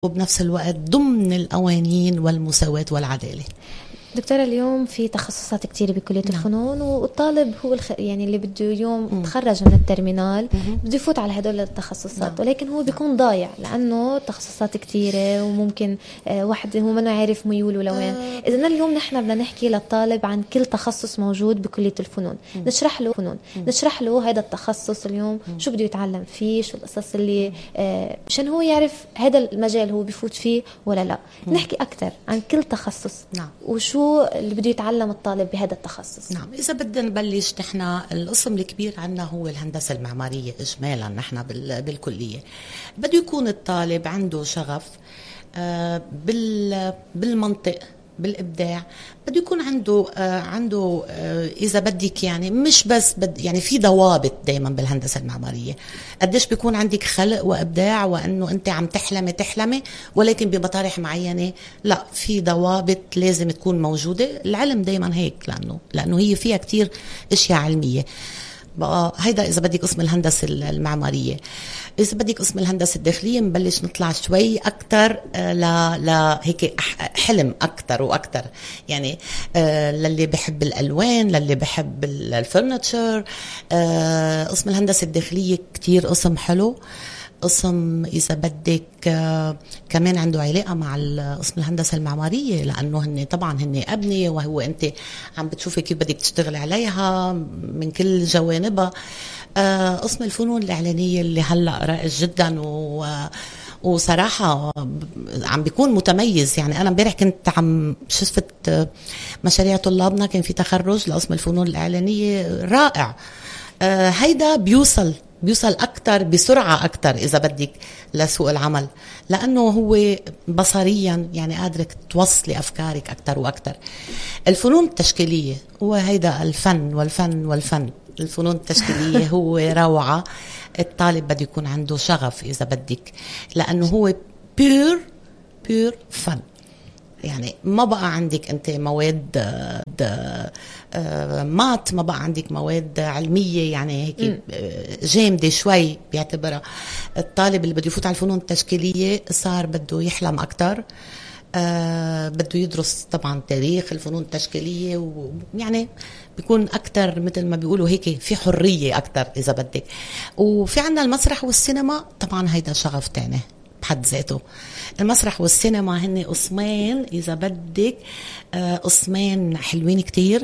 وبنفس الوقت ضمن القوانين والمساواة والعدالة. دكتورة، اليوم في تخصصات كتير بكلية الفنون، والطالب هو يعني اللي بده اليوم تخرج من الترمينال بده يفوت على هدول التخصصات، ولكن هو بيكون ضايع لأنه تخصصات كتيرة، وممكن واحد هو ما عارف ميوله لوين. إذن اليوم نحن بدنا نحكي للطالب عن كل تخصص موجود بكلية الفنون، نشرح له هذا التخصص اليوم شو بده يتعلم فيه، شو القصص اللي عشان هو يعرف هذا المجال هو بيفوت فيه ولا لا. نحكي أكتر عن كل تخصص وشو اللي بده يتعلم الطالب بهذا التخصص. نعم، إذا بدنا نبلش نحن القسم الكبير عنا هو الهندسة المعمارية إجمالا. نحن بالكلية بده يكون الطالب عنده شغف بالمنطق، بالإبداع. بده يكون عنده إذا بدك يعني مش بس يعني في ضوابط دايما بالهندسة المعمارية. قديش بيكون عندك خلق وإبداع وأنه أنت عم تحلمي ولكن بمطارح معينة لا، في ضوابط لازم تكون موجودة. العلم دايما هيك لأنه هي فيها كتير أشياء علمية. بقى هيدا إذا بدك قسم الهندسة المعمارية. إذا بدك قسم الهندسة الداخلية نبلش نطلع شوي أكتر هيك حلم أكتر وأكتر، يعني للي بحب الألوان، للي بحب الفرنتشر. قسم الهندسة الداخلية كتير قسم حلو. قسم إذا بدك كمان عنده علاقة مع قسم الهندسة المعمارية، لأنه هن أبنية، وهو أنت عم بتشوفي كيف بدك تشتغل عليها من كل جوانبها. قسم الفنون الإعلانية اللي هلأ رائج جدا وصراحة عم بيكون متميز. يعني أنا امبارح كنت عم شفت مشاريع طلابنا، كان في تخرج لقسم الفنون الإعلانية رائع. هيدا بيوصل أكتر بسرعة أكتر إذا بدك لسوق العمل، لأنه هو بصريا يعني قادرك توصلي أفكارك أكتر وأكتر. الفنون التشكيلية هو هيدا الفن. الفنون التشكيلية هو روعة. الطالب بده يكون عنده شغف إذا بدك، لأنه هو بيور فن. يعني ما بقى عندك أنت مواد مات، ما بقى عندك مواد علمية يعني هيك جامدة شوي بيعتبرها. الطالب اللي بده يفوت على الفنون التشكيلية صار بده يحلم أكتر، بده يدرس طبعا تاريخ الفنون التشكيلية، ويعني بيكون أكتر مثل ما بيقولوا هيك في حرية أكتر إذا بدك. وفي عنا المسرح والسينما، طبعا هيدا شغف تاني بحد ذاته. المسرح والسينما هن قسمين إذا بدك، قسمين حلوين كتير.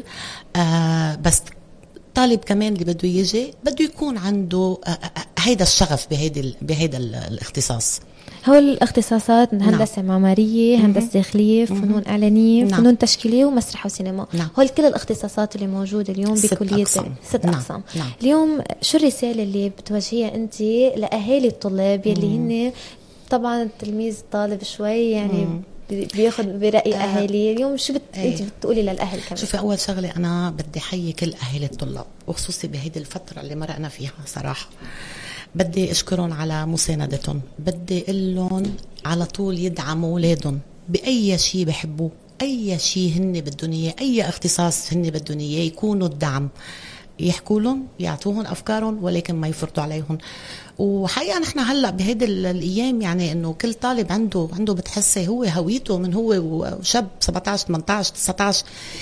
بس طالب كمان اللي بده يجي بده يكون عنده هيدا الشغف بهيدا الاختصاص. هو الاختصاصات هندسة معمارية، هندسة داخلية، فنون إعلانية، فنون تشكيلية، ومسرح وسينما. هول كل الاختصاصات اللي موجودة اليوم بكلية 6 أقسام. اليوم شو الرسالة اللي بتوجهيها أنت لأهالي الطلاب يلي هن طبعا التلميذ طالب شوي يعني بياخد برأي أهالي اليوم؟ شو أنت بتقولي للأهل كمان؟ شوفي، أول شغلة أنا بدي حيي كل أهالي الطلاب، وخصوصي بهيدي الفترة اللي مرقنا فيها. صراحة بدي أشكرهم على مساندتهم. بدي أقولهم على طول يدعموا أولادهم بأي شيء بحبوه، أي شيء هن بدهم إياه، أي اختصاص هن بدهم إياه، يكونوا الدعم، يحكوا لهم، يعطوهم أفكارهم، ولكن ما يفرضوا عليهم. وحقيقة نحن هلأ بهيدا الأيام يعني إنه كل طالب عنده بتحسي هو هويته من هو وشاب 17 18 19.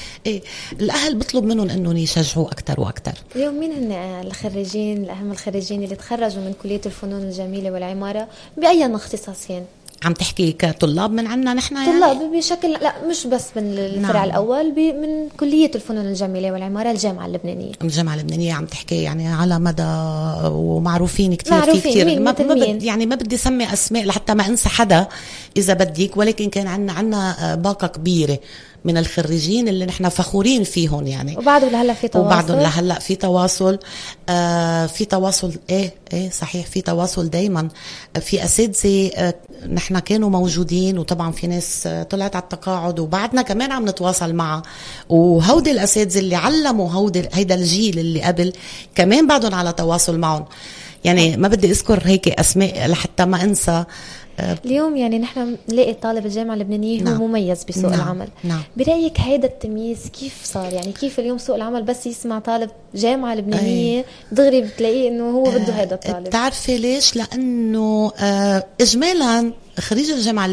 الأهل بطلب منهم إنهم يشجعوا أكتر وأكتر. اليوم مين هن الخريجين، الأهم الخريجين اللي تخرجوا من كلية الفنون الجميلة والعمارة بأي اختصاصين؟ عم تحكي كطلاب من عنا نحن يعني؟ طلاب بشكل لا، مش بس من الفرع الأول، من كلية الفنون الجميلة والعمارة، الجامعة اللبنانية. الجامعة اللبنانية عم تحكي يعني على مدى، ومعروفين كتير ما بدي سمي أسماء لحتى ما أنسى حدا إذا بديك، ولكن كان عنا باقة كبيرة من الخريجين اللي نحن فخورين فيهم يعني. وبعدهم لهلا في تواصل. في تواصل ايه صحيح، في تواصل دايما. في أساتذة نحن كانوا موجودين، وطبعا في ناس طلعت على التقاعد وبعدنا كمان عم نتواصل معها. وهودي الأساتذة اللي علموا هيدا الجيل اللي قبل كمان بعدهم على تواصل معهم. يعني ما بدي أذكر هيك أسماء لحتى ما أنسى. اليوم يعني نحن نلاقي طالب الجامعة اللبنانية هو مميز بسوق العمل. برأيك هيدا التمييز كيف صار؟ يعني كيف اليوم سوق العمل بس يسمع طالب جامعة لبنانية دغري بتلاقيه انه هو بده هيدا الطالب؟ تعرفي ليش؟ لأنه إجمالا خريج الجامعة